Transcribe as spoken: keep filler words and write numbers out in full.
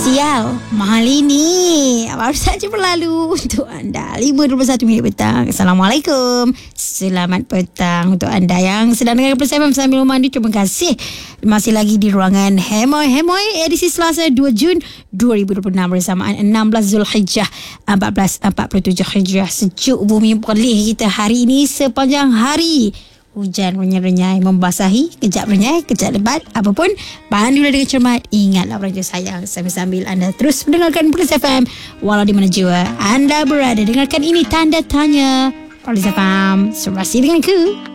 spesial mahal ini baru saja berlalu untuk anda lima dua puluh satu minit petang. Assalamualaikum, selamat petang untuk anda yang sedang dengar Plus F M sambil mandi. Terima kasih masih lagi di ruangan Hemoy Hemoy edisi Selasa dua Jun dua ribu dua puluh enam bersamaan enam belas Zulhijjah empat belas empat puluh tujuh Hijrah. Sejuk bumi pelih kita hari ini sepanjang hari. Hujan renyai-renyai membasahi, kejap renyai, kejap lebat. Apapun, pandulah dengan cermat. Ingatlah raja sayang. Sambil-sambil anda terus mendengarkan Plus F M walau di mana jua anda berada. Dengarkan ini tanda tanya Plus F M. Serasi denganku.